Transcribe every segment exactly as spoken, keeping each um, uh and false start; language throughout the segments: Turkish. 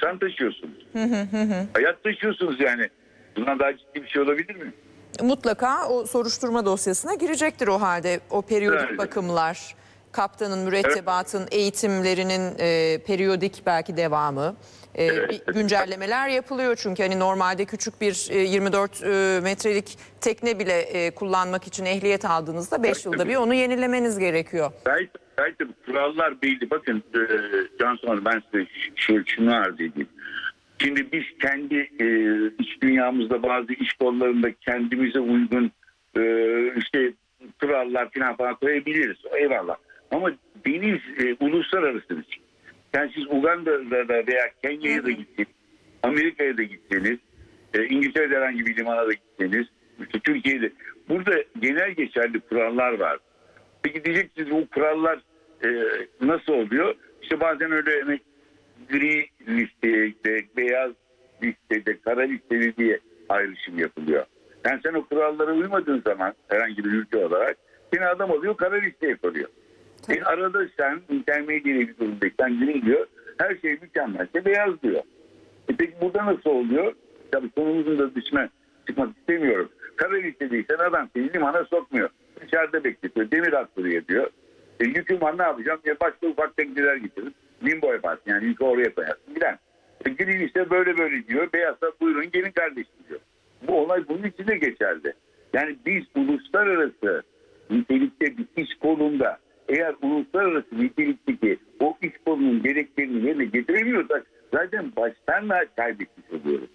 İnsan taşıyorsunuz. Hayat taşıyorsunuz yani. Bundan daha ciddi bir şey olabilir mi? Mutlaka o soruşturma dosyasına girecektir o halde. O periyodik Evet. bakımlar, kaptanın, mürettebatın eğitimlerinin e, periyodik belki devamı. E, Evet. bir güncellemeler yapılıyor çünkü hani normalde küçük bir e, yirmi dört e, metrelik tekne bile e, kullanmak için ehliyet aldığınızda beş yılda bir onu yenilemeniz gerekiyor. Gayet, gayet de kurallar belli. Bakın e, Cansu Hanım, ben size şu, şunu arz edeyim. Şimdi biz kendi e, iç dünyamızda bazı iş kollarında kendimize uygun e, işte kurallar falan falan koyabiliriz. Eyvallah. Ama deniz e, uluslararası bir şey. Yani siz Uganda'da veya Kenya'ya da gitseniz, Amerika'ya da gitseniz, e, İngiltere'de herhangi bir limana da gitseniz, işte Türkiye'de burada genel geçerli kurallar var. Peki diyeceksiniz bu kurallar e, nasıl oluyor? İşte bazen öyle hani, gri listede, beyaz listede, kara listede diye ayrışım yapılıyor. Yani sen o kurallara uymadığın zaman herhangi bir ülke olarak seni adam alıyor, kara listeye koyuyor. E, arada sen intermediate bir durumdaysan gri diyor, her şey mükemmelse beyaz diyor. E peki burada nasıl oluyor? Tabii konumuzun da dışına çıkmak istemiyorum. Kara listedeysen adam seni limana sokmuyor. Dışarıda bekletiyor, demir attırıyor diyor. E, yüküm var, ne yapacağım? E, başka ufak tekneler getirin. Limbo yaparsın, yani yükü oraya koyarsın. Bilen. E, gri liste böyle böyle diyor. Beyazsa buyurun gelin kardeşim diyor. Bu olay bunun için de geçerli. Yani biz uluslararası nitelikte bir iş kolunda eğer uluslararası nitelikteki o iş kolunun gereklerini yerine getiremiyorsak zaten baştan da kaybetmiş oluyoruz.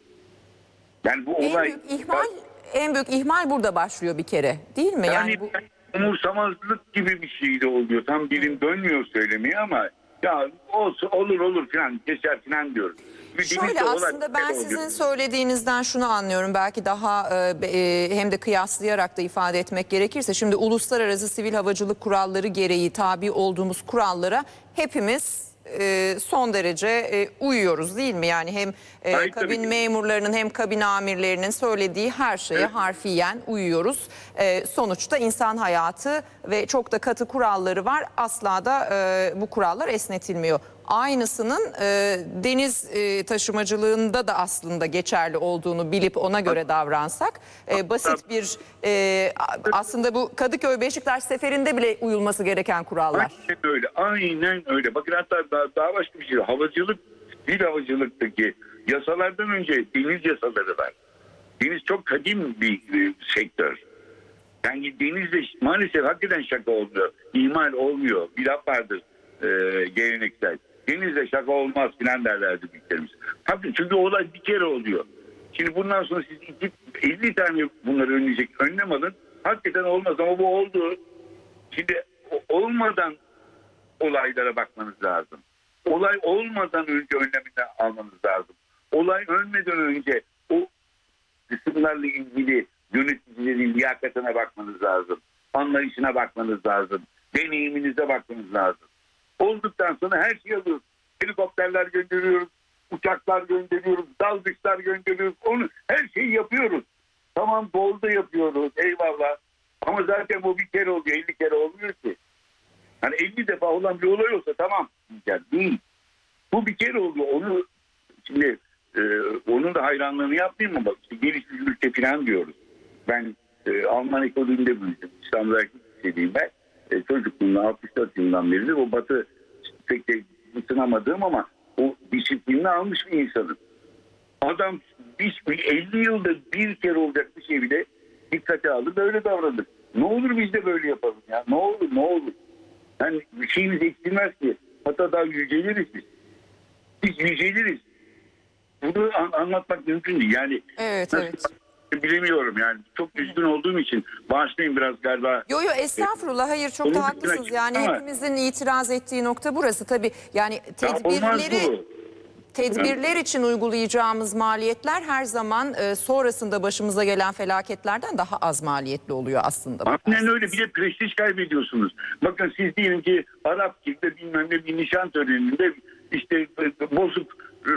Yani bu En olay... büyük ihmal, en büyük ihmal burada başlıyor bir kere, değil mi? Yani, Yani bu... umursamazlık gibi bir şey de oluyor. Tam dilim dönmüyor söylemeye ama ya olsun, olur olur falan, geçer falan diyoruz. Bir Şöyle aslında ben sizin söylediğinizden şunu anlıyorum. Belki daha e, e, hem de kıyaslayarak da ifade etmek gerekirse. Şimdi uluslararası sivil havacılık kuralları gereği tabi olduğumuz kurallara hepimiz e, son derece e, uyuyoruz, değil mi? Yani hem e, Hayır, kabin memurlarının hem kabin amirlerinin söylediği her şeye evet, harfiyen uyuyoruz. E, sonuçta insan hayatı ve çok da katı kuralları var. Asla da e, bu kurallar esnetilmiyor. Aynısının e, deniz e, taşımacılığında da aslında geçerli olduğunu bilip ona göre davransak e, basit bir e, aslında bu Kadıköy Beşiktaş seferinde bile uyulması gereken kurallar. Aynen öyle, aynen öyle. Bakın hatta daha, daha başka bir şey. Havacılık, sivil havacılıktaki yasalardan önce deniz yasaları var. Deniz çok kadim bir e, sektör. Yani denizde maalesef hakikaten şaka olmuyor. İhmal olmuyor. Bir laf vardır e, geleneksel. Denizde şaka olmaz filan derlerdi büyüklerimiz. Hakikaten çünkü olay bir kere oluyor. Şimdi bundan sonra siz iki, elli tane bunları önleyecek önlem alın. Hakikaten olmaz ama bu oldu. Şimdi olmadan olaylara bakmanız lazım. Olay olmadan önce önlemini almanız lazım. Olay ölmeden önce o kısımlarla ilgili yöneticilerin liyakatine bakmanız lazım. Anlayışına bakmanız lazım. Deneyiminize bakmanız lazım. Olduktan sonra her şeyi alıyoruz. Helikopterler gönderiyoruz, uçaklar gönderiyoruz, dalgıçlar gönderiyoruz. Onu her şeyi yapıyoruz. Tamam, bolda yapıyoruz, eyvallah. Ama zaten bu bir kere oluyor, elli kere olmuyor ki. Hani elli defa olan bir olay olsa tamam diyeceğim. Değil. Bu bir kere oluyor. Onu şimdi e, onun da hayranlığını yapmayayım mı? Bak işte gelişmiş ülke falan diyoruz. Ben e, Alman ekolünde büyüdüm. İstanbul'da istediğim ben. E, çocukluğumdan altmış dört yılından beridir o batı pek de ısınamadığım ama o disiplinini almış bir insanım. Adam biz elli yılda bir kere olacak bir şey bile dikkate alır, böyle davranır. Ne olur biz de böyle yapalım ya. Ne olur ne olur. Yani bir şeyimiz eksilmez ki. Hatta daha yüceliriz biz. Biz yüceliriz. Bunu an- anlatmak mümkün değil. Yani Evet, nasıl, evet. Bilemiyorum yani. Çok üzgün olduğum için bağışlayın biraz galiba. Yo yo estağfurullah, hayır çok Onun da dışına haklısınız. Yani ama- hepimizin itiraz ettiği nokta burası tabii. Yani Ya olmaz tedbirleri bu. tedbirler için uygulayacağımız maliyetler her zaman e, sonrasında başımıza gelen felaketlerden daha az maliyetli oluyor aslında. Aynen öyle, bir de prestij kaybediyorsunuz. Bakın siz diyelim ki Arap gibi bilmem ne bir nişan töreninde işte bozuk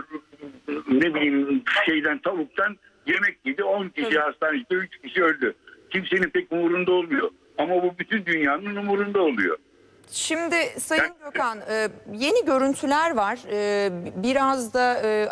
ne bileyim şeyden tavuktan yemek yedi, on kişi hastanede, üç kişi öldü. Kimsenin pek umurunda olmuyor. Ama bu bütün dünyanın umurunda oluyor. Şimdi Sayın Gökhan, e, yeni görüntüler var. E, biraz da e,